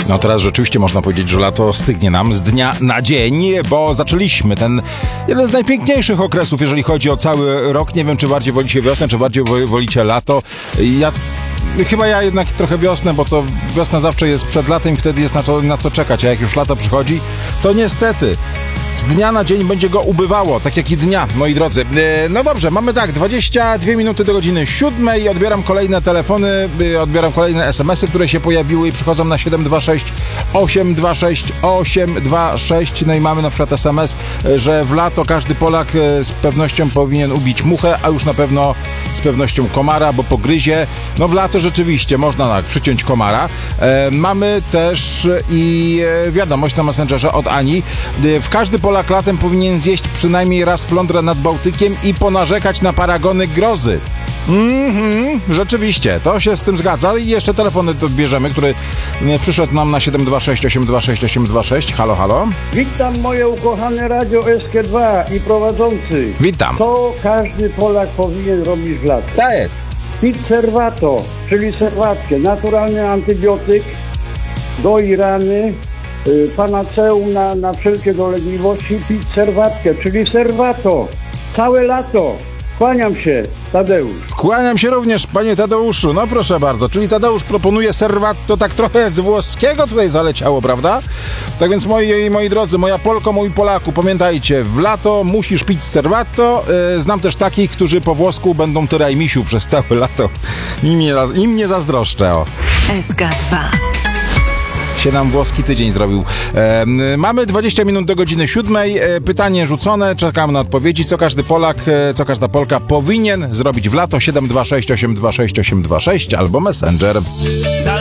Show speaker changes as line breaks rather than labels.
No teraz rzeczywiście można powiedzieć, że lato stygnie nam z dnia na dzień, bo zaczęliśmy ten jeden z najpiękniejszych okresów, jeżeli chodzi o cały rok. Nie wiem, czy bardziej wolicie wiosnę, czy bardziej wolicie lato. Chyba ja jednak trochę wiosnę, bo to wiosna zawsze jest przed latem i wtedy jest na co czekać, a jak już lato przychodzi, to niestety z dnia na dzień będzie go ubywało, tak jak i dnia, moi drodzy. No dobrze, mamy tak, 22 minuty do godziny 7. Odbieram kolejne telefony, odbieram kolejne SMS-y, które się pojawiły i przychodzą na 726 826 826. No i mamy na przykład SMS, że w lato każdy Polak z pewnością powinien ubić muchę, a już na pewno z pewnością komara, bo pogryzie. No w lato rzeczywiście można tak przyciąć komara. Mamy też i wiadomość na Messengerze od Ani. Każdy Polak latem powinien zjeść przynajmniej raz flądrę nad Bałtykiem i ponarzekać na paragony grozy. Rzeczywiście, to się z tym zgadza. I jeszcze telefony odbierzemy, który przyszedł nam na 726 826 826. Halo, halo.
Witam moje ukochane radio SK2 i prowadzący.
Witam.
To każdy Polak powinien robić w lato.
Tak jest.
Pić serwato, czyli serwatkę, naturalny antybiotyk, goi rany, panaceum na wszelkie dolegliwości, pić serwatkę, czyli serwato, całe lato. Kłaniam się, Tadeusz.
Kłaniam się również, panie Tadeuszu. No proszę bardzo, czyli Tadeusz proponuje serwato, tak trochę z włoskiego tutaj zaleciało, prawda? Tak więc moi drodzy, moja Polko, mój Polaku, pamiętajcie, w lato musisz pić serwato. Znam też takich, którzy po włosku będą tyrajmisiu przez całe lato. Im nie zazdroszczę, o.
SK2
się nam włoski tydzień zrobił. Mamy 20 minut do godziny 7. Pytanie rzucone, czekamy na odpowiedzi. Co każdy Polak, co każda Polka powinien zrobić w lato? 726 826 826 albo Messenger.